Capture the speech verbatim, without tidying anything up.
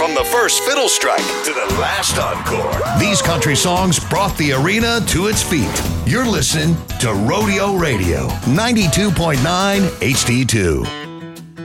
From the first fiddle strike to the last encore, these country songs brought the arena to its feet. You're listening to Rodeo Radio, ninety-two point nine H D two.